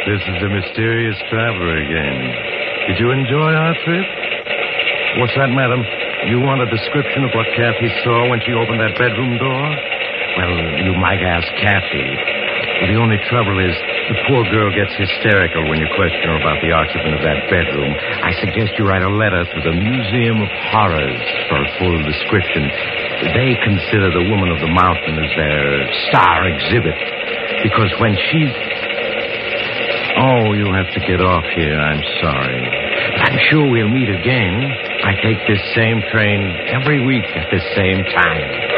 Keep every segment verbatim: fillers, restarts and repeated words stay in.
This is the mysterious traveler again. Did you enjoy our trip? What's that, madam? You want a description of what Kathy saw when she opened that bedroom door? Well, you might ask Kathy. The only trouble is the poor girl gets hysterical when you question her about the occupant of that bedroom. I suggest you write a letter to the Museum of Horrors for a full description. They consider the Woman of the Mountain as their star exhibit. Because when she... Oh, you have to get off here. I'm sorry. I'm sure we'll meet again. I take this same train every week at this same time.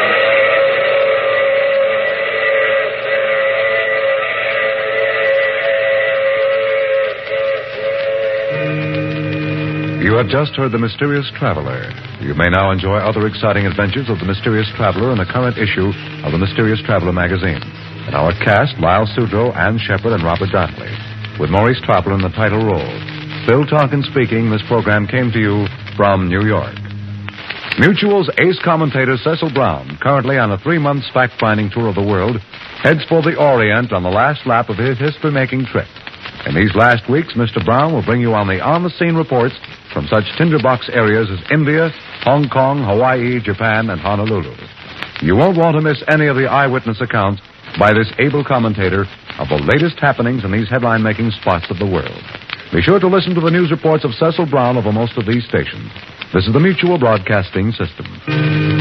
You have just heard The Mysterious Traveler. You may now enjoy other exciting adventures of The Mysterious Traveler in a current issue of The Mysterious Traveler magazine. In our cast, Lyle Sudrow, Ann Shepard, and Robert Donnelly, with Maurice Traveler in the title role. Bill Tonkin speaking. This program came to you from New York. Mutual's ace commentator Cecil Brown, currently on a three-month fact-finding tour of the world, heads for the Orient on the last lap of his history-making trip. In these last weeks, Mister Brown will bring you on the on-the-scene reports from such tinderbox areas as India, Hong Kong, Hawaii, Japan, and Honolulu. You won't want to miss any of the eyewitness accounts by this able commentator of the latest happenings in these headline-making spots of the world. Be sure to listen to the news reports of Cecil Brown over most of these stations. This is the Mutual Broadcasting System.